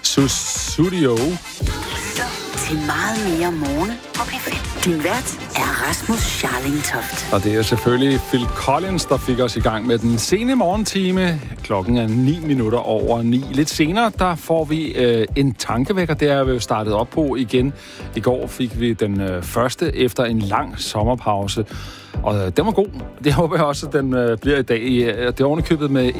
Sussudio. Til meget mere morgen på P5. Din vært er Rasmus Scharlingtoft. Og det er selvfølgelig Phil Collins, der fik os i gang med den sene morgentime. Klokken er 9:09. Lidt senere, der får vi en tankevækker. Det er vi startet op på igen. I går fik vi den første efter en lang sommerpause. Og den var god. Det håber jeg også, at den bliver i dag. Det er ovenikøbet med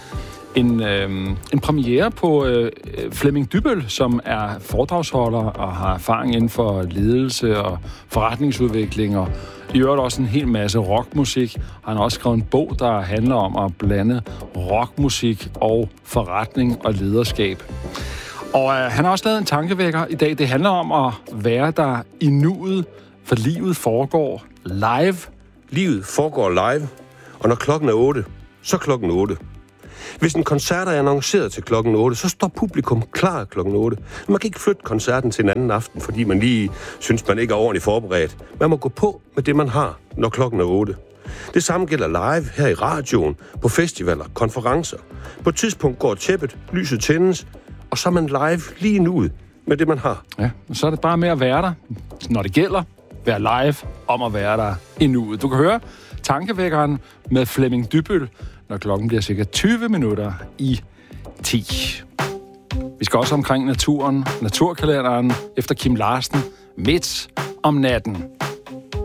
en premiere på Flemming Dybbøl, som er foredragsholder og har erfaring inden for ledelse og forretningsudvikling, og i øvrigt også en hel masse rockmusik. Han har også skrevet en bog, der handler om at blande rockmusik og forretning og lederskab. Og han har også lavet en tankevækker i dag. Det handler om at være der i nuet, for livet foregår live. Livet foregår live, og når klokken er 8, så klokken 8. Hvis en koncert er annonceret til klokken 8, så står publikum klar klokken 8. Man kan ikke flytte koncerten til en anden aften, fordi man lige synes, man ikke er ordentligt forberedt. Man må gå på med det, man har, når klokken er 8. Det samme gælder live her i radioen, på festivaler, konferencer. På et tidspunkt går tæppet, lyset tændes, og så er man live lige nu med det, man har. Ja, så er det bare med at være der, når det gælder. Være live om at være der i nuet. Du kan høre tankevækkeren med Flemming Dybbøl, når klokken bliver cirka 20 minutter i 10. Vi skal også omkring naturen, naturkalenderen efter Kim Larsen, midt om natten.